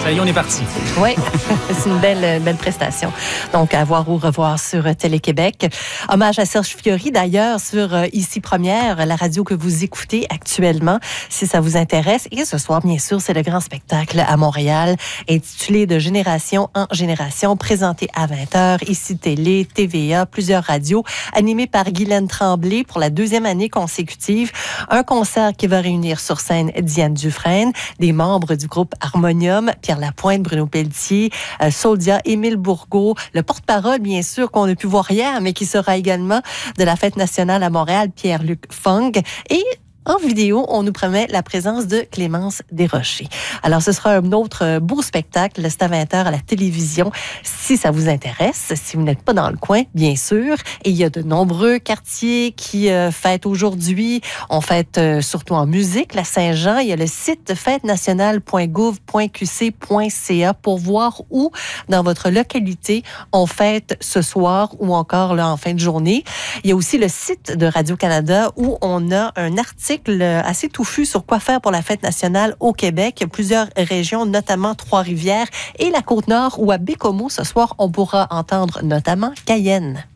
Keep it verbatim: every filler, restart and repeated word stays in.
Ça y est, on est parti. Oui, c'est une belle, belle prestation. Donc, à voir ou revoir sur Télé-Québec. Hommage à Serge Fiori, d'ailleurs, sur Ici Première, la radio que vous écoutez actuellement, si ça vous intéresse. Et ce soir, bien sûr, c'est le grand spectacle à Montréal, intitulé De génération en génération, présenté à vingt heures, Ici Télé, T V A, plusieurs radios, animé par Guylaine Tremblay pour la deuxième année consécutive. Un concert qui va réunir sur scène Diane Dufresne, des membres du groupe Harmonium, Pierre Lapointe, Bruno Pelletier, euh, Soldia, Émile Bourgault, le porte-parole, bien sûr, qu'on a pu voir hier, mais qui sera également de la Fête nationale à Montréal, Pierre-Luc Fong. Et en vidéo, on nous promet la présence de Clémence Desrochers. Alors, ce sera un autre beau spectacle. C'est à vingt heures à la télévision. Si ça vous intéresse, si vous n'êtes pas dans le coin, bien sûr. Et il y a de nombreux quartiers qui euh, fêtent aujourd'hui. On fête euh, surtout en musique, la Saint-Jean. Il y a le site fête nationale point gouv point q c point c a pour voir où, dans votre localité, on fête ce soir ou encore là, en fin de journée. Il y a aussi le site de Radio-Canada où on a un article assez touffu sur quoi faire pour la fête nationale au Québec. Il y a plusieurs régions, notamment Trois-Rivières et la Côte-Nord, où à Bécomo, ce soir, on pourra entendre notamment Cayenne.